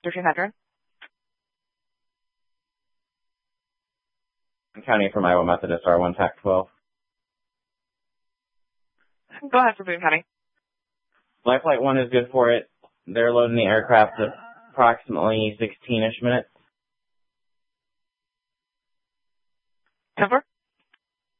1300. County from Iowa Methodist, R1 TAC 12. Go ahead for Boone County. Life Flight 1 is good for it. They're loading the aircraft at approximately 16-ish minutes. 10-4.